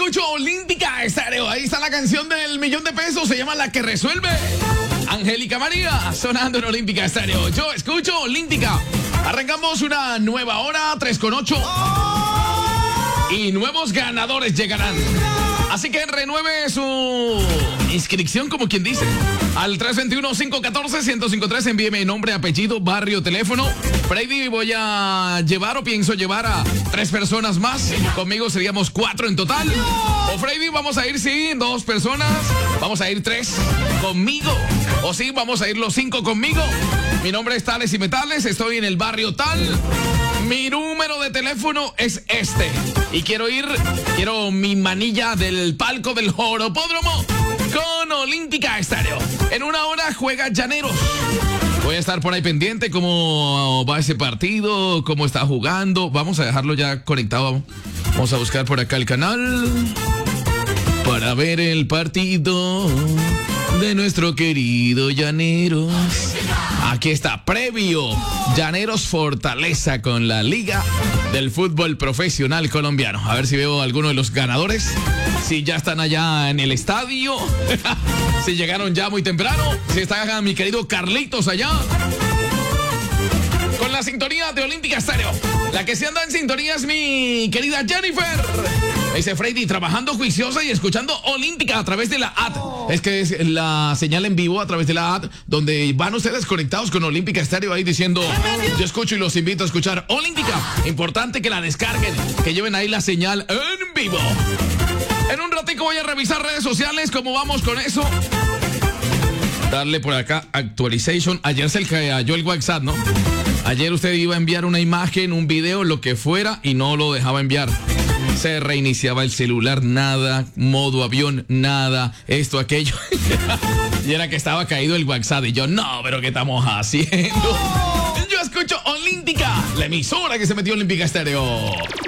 escucho Olímpica Estéreo. Ahí está la canción del $1,000,000. Se llama La que resuelve. Angélica María, sonando en Olímpica Estéreo. Yo escucho Olímpica. Arrancamos una nueva hora, 3:08. Y nuevos ganadores llegarán. Así que renueve su inscripción, como quien dice, al 321-514-1053. Envíeme nombre, apellido, barrio, teléfono. Freddy, voy a llevar o pienso llevar a 3 personas más. Conmigo seríamos 4 en total. O Freddy, vamos a ir, sí, 2 personas. Vamos a ir 3 conmigo. O sí, vamos a ir los 5 conmigo. Mi nombre es Tales y Metales. Estoy en el barrio tal. Mi número de teléfono es este. Y quiero mi manilla del palco del Joropódromo con Olímpica Estéreo. En una hora juega Llaneros. Voy a estar por ahí pendiente cómo va ese partido, cómo está jugando. Vamos a dejarlo ya conectado. Vamos a buscar por acá el canal para ver el partido de nuestro querido Llaneros. Aquí está, previo, Llaneros Fortaleza con la Liga del Fútbol Profesional Colombiano. A ver si veo a alguno de los ganadores, si ya están allá en el estadio, si llegaron ya muy temprano, si está mi querido Carlitos allá. Con la sintonía de Olímpica Estéreo. La que se anda en sintonía es mi querida Jennifer. Dice Freddy, trabajando juiciosa y escuchando Olímpica a través de la app. Es que es la señal en vivo a través de la app, donde van ustedes conectados con Olímpica Estéreo ahí diciendo, yo escucho y los invito a escuchar Olímpica. Importante que la descarguen, que lleven ahí la señal en vivo. En un ratico voy a revisar redes sociales, cómo vamos con eso. Darle por acá actualization. Ayer se le cayó el WhatsApp, ¿no? Ayer usted iba a enviar una imagen, un video, lo que fuera, y no lo dejaba enviar. Se reiniciaba el celular, nada, modo avión, nada, esto, aquello. Y era que estaba caído el WhatsApp. Y yo, no, pero ¿qué estamos haciendo? Yo escucho Olímpica, la emisora que se metió en Olímpica Estéreo.